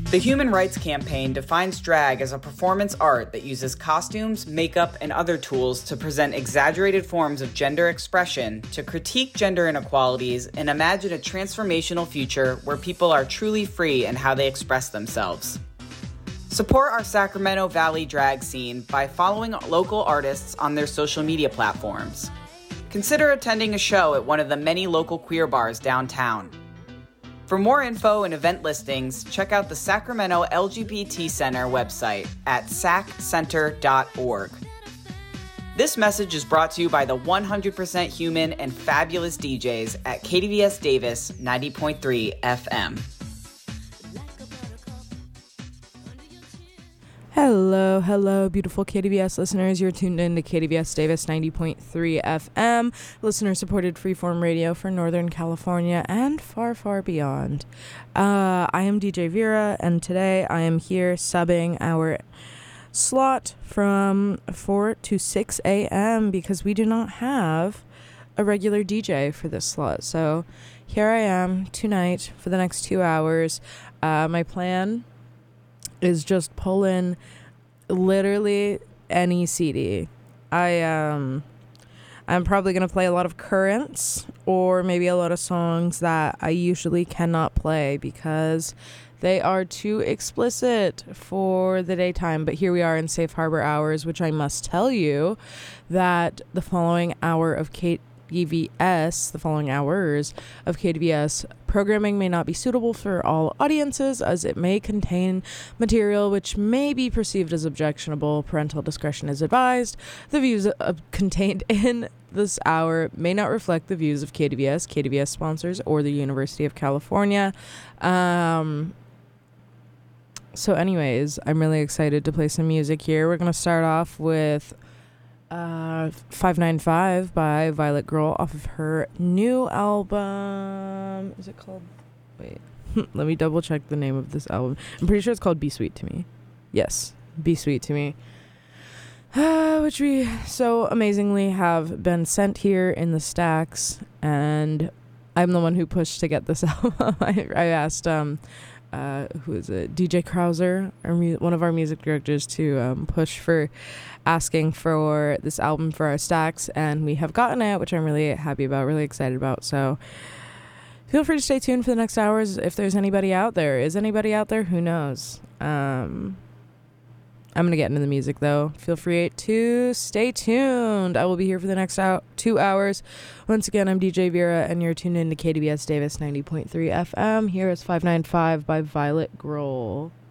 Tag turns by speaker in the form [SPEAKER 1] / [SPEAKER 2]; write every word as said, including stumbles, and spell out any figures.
[SPEAKER 1] The Human Rights Campaign defines drag as a performance art that uses costumes, makeup, and other tools to present exaggerated forms of gender expression, to critique gender inequalities, and imagine a transformational future where people are truly free in how they express themselves. Support our Sacramento Valley drag scene by following local artists on their social media platforms. Consider attending a show at one of the many local queer bars downtown. For more info and event listings, check out the Sacramento L G B T Center website at sac center dot org. This message is brought to you by the one hundred percent human and fabulous D Js at K D V S Davis ninety point three F M.
[SPEAKER 2] Hello, hello, beautiful K D V S listeners. You're tuned in to K D V S Davis ninety point three F M, listener-supported freeform radio for Northern California and far, far beyond. Uh, I am D J Vera, and today I am here subbing our slot from four to six a.m. because we do not have a regular D J for this slot. So here I am tonight for the next two hours. Uh, my plan is just pull in literally any C D. I um I'm probably gonna play a lot of currents or maybe a lot of songs that I usually cannot play because they are too explicit for the daytime. But here we are in Safe Harbor hours, which I must tell you that the following hour of K D V S, the following hours of K D V S programming may not be suitable for all audiences, as it may contain material which may be perceived as objectionable. Parental discretion is advised. The views uh, contained in this hour may not reflect the views of K D V S, K D V S sponsors, or the University of California. Um, so anyways, I'm really excited to play some music here. We're going to start off with Uh, five nine five by Violet Girl off of her new album. Is it called? Wait, let me double check the name of this album. I'm pretty sure it's called Be Sweet to Me. Yes, Be Sweet to Me. Uh, which we so amazingly have been sent here in the stacks, and I'm the one who pushed to get this album. I, I asked um uh who is it D J Krauser, our mu- one of our music directors, to um push for asking for this album for our stacks, and we have gotten it, which I'm really happy about, really excited about. So feel free to stay tuned for the next hours if there's anybody out there. Is anybody out there? Who knows? Um, I'm going to get into the music, though. Feel free to stay tuned. I will be here for the next out two hours. Once again, I'm D J Vera, and you're tuned in to K D V S Davis ninety point three F M. Here is five nine five by Violet Girl.